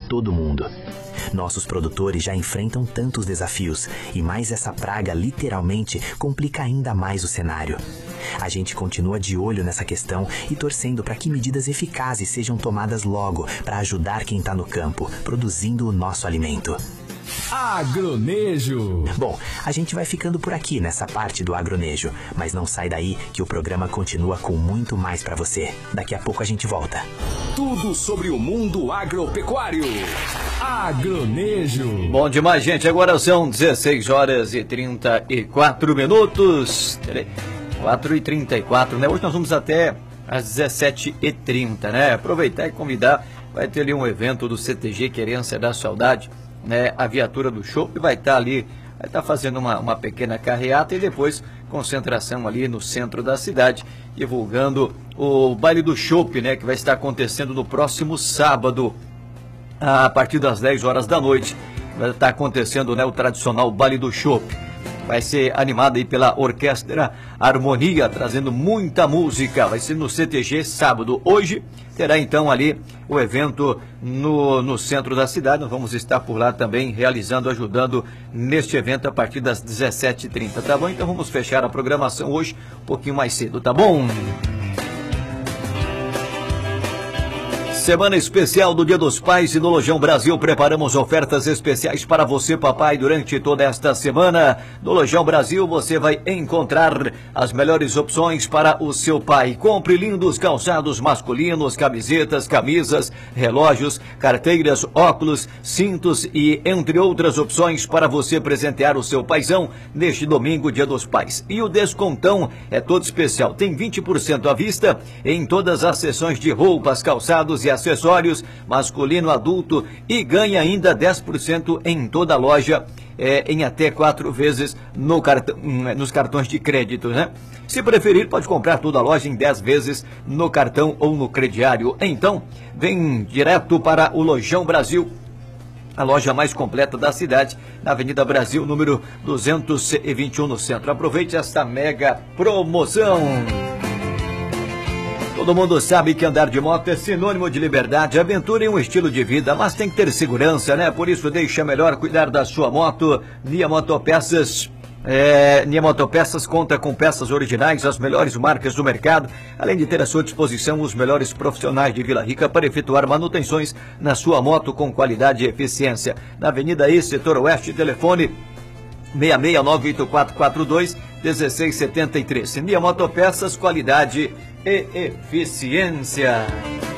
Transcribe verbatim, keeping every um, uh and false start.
todo mundo. Nossos produtores já enfrentam tantos desafios e mais essa praga literalmente complica ainda mais o cenário. A gente continua de olho nessa questão e torcendo para que medidas eficazes sejam tomadas logo para ajudar quem está no campo, produzindo o nosso alimento. Agronejo. Bom, a gente vai ficando por aqui nessa parte do Agronejo, mas não sai daí que o programa continua com muito mais para você. Daqui a pouco a gente volta. Tudo sobre o mundo agropecuário. Agronejo. Bom demais, gente. Agora são dezesseis horas e trinta e quatro minutos. quatro e trinta e quatro, né? Hoje nós vamos até às dezessete e trinta, né? Aproveitar e convidar. Vai ter ali um evento do C T G Querência da Saudade, né? A viatura do show vai estar ali, vai estar fazendo uma, uma pequena carreata e depois concentração ali no centro da cidade, divulgando o baile do chopp, né? Que vai estar acontecendo no próximo sábado, a partir das dez horas da noite. Vai estar acontecendo, né, o tradicional baile do chopp. Vai ser animado aí pela Orquestra Harmonia, trazendo muita música. Vai ser no C T G sábado. Hoje terá então ali o evento no, no centro da cidade. Nós vamos estar por lá também realizando, ajudando neste evento a partir das dezessete e trinta, tá bom? Então vamos fechar a programação hoje um pouquinho mais cedo, tá bom? Semana especial do Dia dos Pais e no Lojão Brasil preparamos ofertas especiais para você, papai, durante toda esta semana. No Lojão Brasil você vai encontrar as melhores opções para o seu pai. Compre lindos calçados masculinos, camisetas, camisas, relógios, carteiras, óculos, cintos e entre outras opções para você presentear o seu paizão neste domingo, Dia dos Pais. E o descontão é todo especial. Tem vinte por cento à vista em todas as seções de roupas, calçados e acessórios masculino, adulto, e ganha ainda dez por cento em toda a loja, é, em até quatro vezes no cartão, nos cartões de crédito, né? Se preferir, pode comprar toda a loja em dez vezes no cartão ou no crediário. Então, vem direto para o Lojão Brasil, a loja mais completa da cidade, na Avenida Brasil, número duzentos e vinte e um, no centro. Aproveite esta mega promoção. Todo mundo sabe que andar de moto é sinônimo de liberdade, aventura e um estilo de vida, mas tem que ter segurança, né? Por isso deixa melhor cuidar da sua moto. Nia Motopeças. É, Nia Motopeças conta com peças originais, as melhores marcas do mercado, além de ter à sua disposição os melhores profissionais de Vila Rica para efetuar manutenções na sua moto com qualidade e eficiência. Na Avenida E, Setor Oeste, telefone seis seis nove oito quatro quatro dois um seis sete três. Nia Motopeças, qualidade e eficiência.